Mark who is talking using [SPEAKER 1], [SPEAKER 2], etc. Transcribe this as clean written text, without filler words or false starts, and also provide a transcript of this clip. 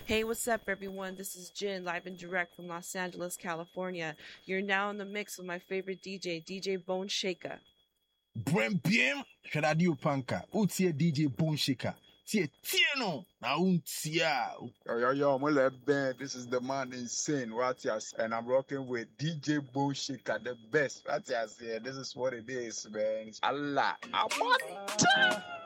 [SPEAKER 1] Hey, what's up, everyone? This is Jin, live and direct from Los Angeles, California. You're now in the mix with my favorite DJ, DJ Bone Shaker.
[SPEAKER 2] Brem Biem, Radio Panka, Utie DJ Bone Shaker. Tie no, na untia.
[SPEAKER 3] Yo, Mole Ben, this is the man insane, Ratias, and I'm rocking with DJ Bullshika, the best. Ratias, yeah, this is what it is, man. It's Allah.